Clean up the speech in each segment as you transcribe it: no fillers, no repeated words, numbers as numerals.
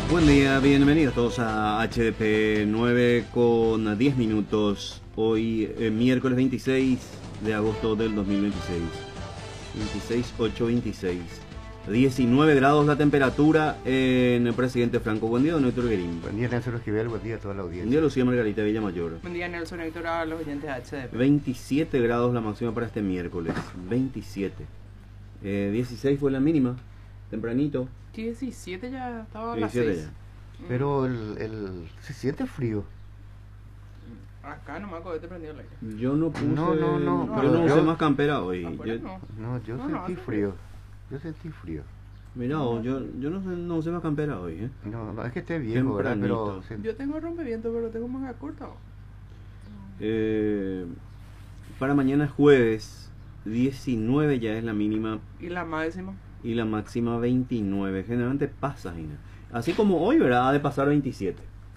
Buen día, bienvenidos todos a HDP 9 con 10 minutos. Hoy, miércoles 26 de agosto del 2026. 26-8-26. 19 grados la temperatura en el Presidente Franco. Buen día, don Héctor Guerín. Buen día, Nelson Esquivel. Buen día a toda la audiencia. Buen día, Lucía Margarita Villamayor. Buen día, Nelson Héctor, a los oyentes de HDP. 27 grados la máxima para este miércoles. 27. 16 fue la mínima. Tempranito. 17 ya estaba a las 17 6. ya. Pero se siente frío. Acá nomás te prendió el aire. Yo no puse. No, Yo no yo- usé más campera hoy. Afuera Yo- no. No, yo No, sentí hace frío. Yo sentí frío. Mira, yo no usé más campera hoy, ¿eh? No es que esté viejo, ¿verdad? Pero Tempranito. Yo tengo rompeviento, pero tengo manga corta. Para mañana jueves, 19 ya es la mínima Y la máxima. y la máxima 29. Generalmente pasa, Gina. Así como hoy, ¿verdad? Ha de pasar 27.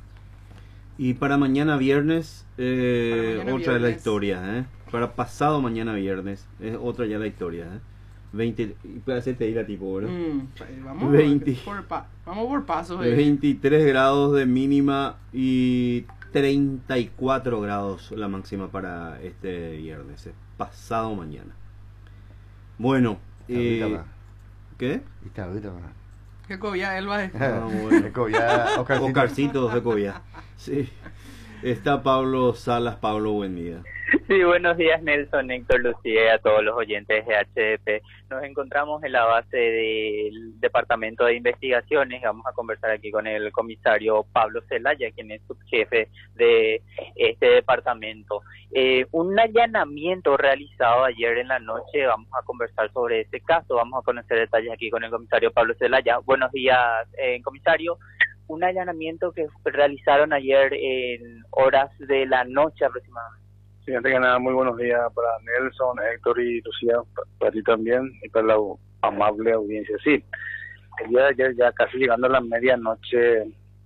Y para mañana viernes, mañana otra de la viernes. historia, ¿eh? Para pasado mañana viernes, es otra ya la historia, ¿eh? 20, y puede hacerte ir a tipo, ¿verdad? Vamos 20. Vamos por pasos. 23 grados de mínima y 34 grados la máxima para este viernes, pasado mañana. Bueno, ahorita va. ¿qué? Está ahorita va. ¿Qué cobía él va a decir? Ah, bueno. Ya, Oscarcito de Covia. Sí. Está Pablo Salas. Pablo, buen día. Sí, buenos días Nelson, Héctor, Lucía y a todos los oyentes de HDP. Nos encontramos en la base del Departamento de Investigaciones. Vamos a conversar aquí con el comisario Pablo Zelaya, quien es subjefe de este departamento. Un allanamiento realizado ayer en la noche, vamos a conversar sobre ese caso, vamos a conocer detalles aquí con el comisario Pablo Zelaya. Buenos días, comisario. Un allanamiento que realizaron ayer en horas de la noche aproximadamente. Sí, antes que nada, muy buenos días para Nelson, Héctor y Lucía, para ti también y para la amable audiencia. Sí, el día de ayer, ya casi llegando a la medianoche,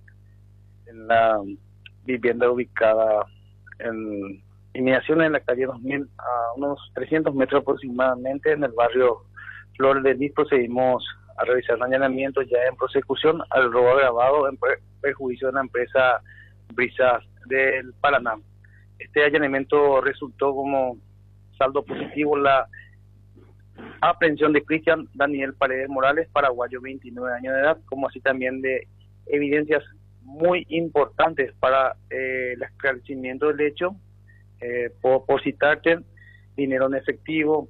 en la vivienda ubicada en inmediaciones en la calle 2000, a unos 300 metros aproximadamente, en el barrio Flores de Lis, procedimos a realizar un allanamiento ya en prosecución al robo agravado en perjuicio de la empresa Brisas del Paraná. Este allanamiento resultó como saldo positivo la aprehensión de Cristian Daniel Paredes Morales, paraguayo, 29 años de edad, como así también de evidencias muy importantes para el esclarecimiento del hecho, por citarte, dinero en efectivo,